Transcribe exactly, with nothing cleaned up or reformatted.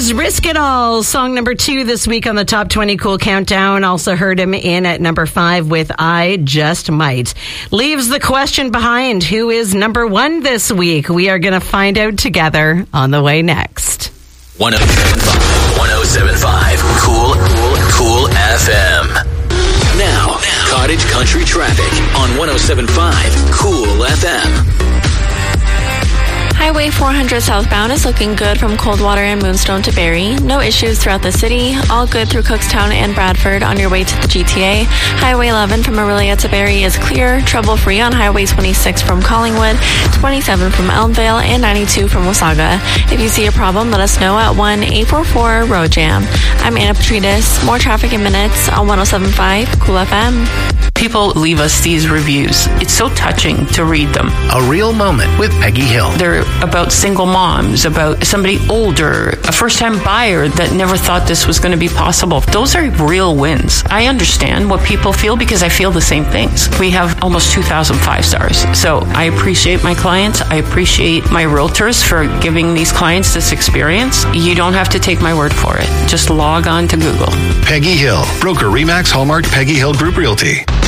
was Risk It All, song number two this week on the Top twenty Cool Countdown. Also heard him in at number five with I Just Might. Leaves the question behind, who is number one this week? We are going to find out together on the way next. one oh seven point five Cool, Cool, Cool F M. Now, Cottage Country Traffic on one oh seven point five Cool F M. Highway four hundred southbound is looking good from Coldwater and Moonstone to Barrie. No issues throughout the city. All good through Cookstown and Bradford on your way to the G T A. Highway eleven from Orillia to Barrie is clear. Trouble-free on Highway twenty-six from Collingwood, twenty-seven from Elmvale, and ninety-two from Wasaga. If you see a problem, let us know at one eight four four road jam. I'm Anna Petrides. More traffic in minutes on one oh seven point five Cool F M. People leave us these reviews. It's so touching to read them. A real moment with Peggy Hill. They're about single moms, about somebody older, a first-time buyer that never thought this was going to be possible. Those are real wins. I understand what people feel because I feel the same things. We have almost two thousand five stars. So I appreciate my clients. I appreciate my realtors for giving these clients this experience. You don't have to take my word for it. Just log on to Google. Peggy Hill, broker Remax Hallmark Peggy Hill Group Realty.